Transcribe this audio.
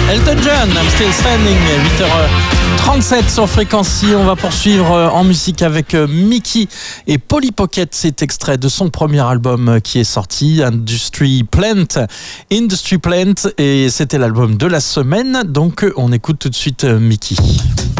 Elton John, I'm Still Standing, 8h37 sur Fréquency. On va poursuivre en musique avec Mickey et Polly Pocket. C'est extrait de son premier album qui est sorti, Industry Plant. Et c'était l'album de la semaine. Donc on écoute tout de suite Mickey.